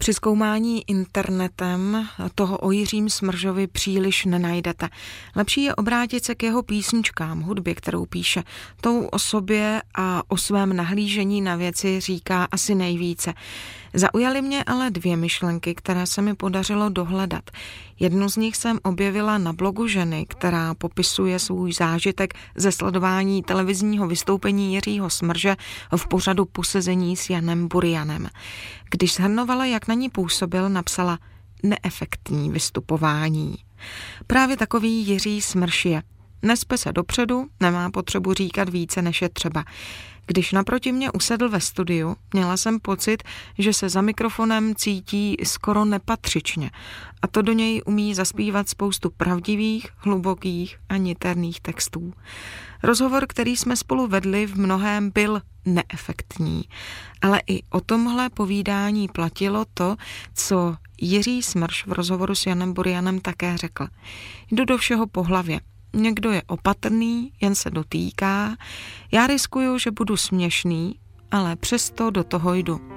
Při zkoumání internetem toho o Jiřím Smržovi příliš nenajdete. Lepší je obrátit se k jeho písničkám, hudbě, kterou píše. Tou o sobě a o svém nahlížení na věci říká asi nejvíce. Zaujaly mě ale 2 myšlenky, které se mi podařilo dohledat. Jednu z nich jsem objevila na blogu ženy, která popisuje svůj zážitek ze sledování televizního vystoupení Jiřího Smrže v pořadu Posezení s Janem Burianem. Když shrnovala, jak na ní působil, napsala neefektní vystupování. Právě takový Jiří Smrš je. Nespe se dopředu, nemá potřebu říkat více, než je třeba. Když naproti mě usedl ve studiu, měla jsem pocit, že se za mikrofonem cítí skoro nepatřičně a to do něj umí zaspívat spoustu pravdivých, hlubokých a niterných textů. Rozhovor, který jsme spolu vedli, v mnohém byl neefektní, ale i o tomhle povídání platilo to, co Jiří Smrš v rozhovoru s Janem Burianem také řekl. Jdu do všeho po hlavě. Někdo je opatrný, jen se dotýká. Já riskuju, že budu směšný, ale přesto do toho jdu.